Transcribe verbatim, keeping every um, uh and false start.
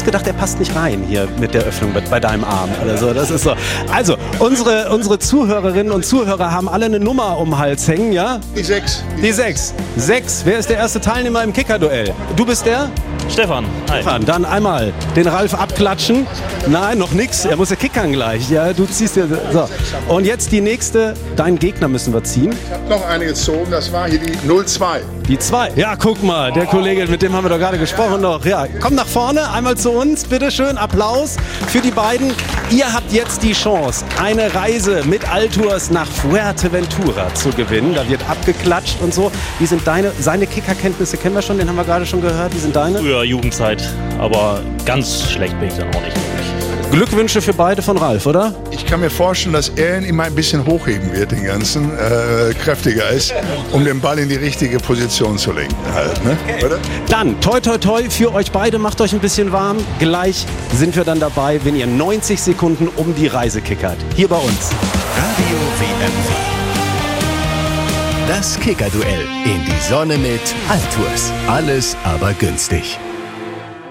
fast gedacht, der passt nicht rein hier mit der Öffnung bei, bei deinem Arm oder so. Das ist so. Also, unsere, unsere Zuhörerinnen und Zuhörer haben alle eine Nummer um den Hals hängen, ja? Die sechs. Die sechs. Sechs. Wer ist der erste Teilnehmer im Kicker-Duell? Du bist der? Stefan. Hi. Stefan, dann einmal den Ralf abklatschen. Nein, noch nix. Er muss ja kickern gleich. Ja, du ziehst ja. So. Und jetzt die nächste. Deinen Gegner müssen wir ziehen. Ich habe noch eine gezogen, das war hier die null zwei. Die zwei. Ja, guck mal, der Kollege, mit dem haben wir doch gerade gesprochen noch. Ja, komm nach vorne, einmal zu uns, bitteschön, Applaus für die beiden. Ihr habt jetzt die Chance, eine Reise mit Altours nach Fuerteventura zu gewinnen. Da wird abgeklatscht und so. Wie sind deine, seine Kickerkenntnisse kennen wir schon, den haben wir gerade schon gehört. Wie sind deine? Früher Jugendzeit, aber ganz schlecht bin ich dann auch nicht. Glückwünsche für beide von Ralf, oder? Ich kann mir vorstellen, dass er ihn immer ein bisschen hochheben wird, den ganzen, äh, kräftiger ist, um den Ball in die richtige Position zu lenken. Halt, ne? Okay. Oder? Dann, toi toi toi für euch beide, macht euch ein bisschen warm. Gleich sind wir dann dabei, wenn ihr neunzig Sekunden um die Reise kickert. Hier bei uns. Radio W M W. Das Kickerduell in die Sonne mit Altours. Alles aber günstig.